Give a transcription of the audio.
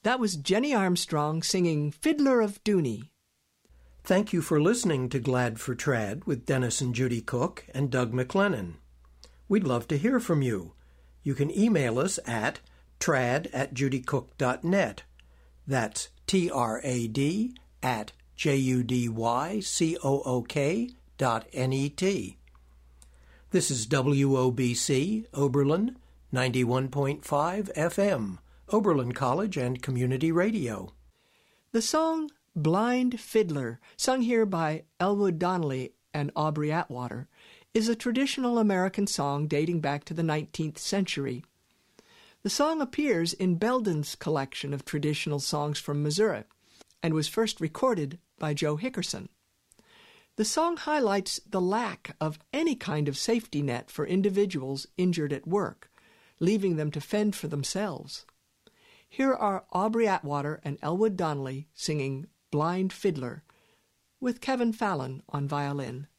That was Jenny Armstrong singing Fiddler of Dooney. Thank you for listening to Glad for Trad with Dennis and Judy Cook and Doug McLennan. We'd love to hear from you. You can email us at trad@judycook.net. That's trad@judycook.net. This is WOBC, Oberlin, 91.5 FM, Oberlin College and Community Radio. The song Blind Fiddler, sung here by Elwood Donnelly and Aubrey Atwater, is a traditional American song dating back to the 19th century. The song appears in Belden's collection of traditional songs from Missouri and was first recorded by Joe Hickerson. The song highlights the lack of any kind of safety net for individuals injured at work, leaving them to fend for themselves. Here are Aubrey Atwater and Elwood Donnelly singing Blind Fiddler, with Kevin Fallon on violin.